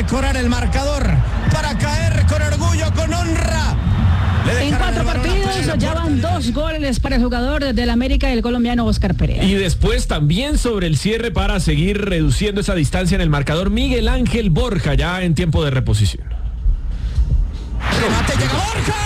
decorar el marcador, para caer con orgullo, con honra. En 4 partidos ya van 2 goles para el jugador del América, el colombiano Oscar Perea. Y después también sobre el cierre para seguir reduciendo esa distancia en el marcador, Miguel Ángel Borja ya en tiempo de reposición. Remate, llega Borja.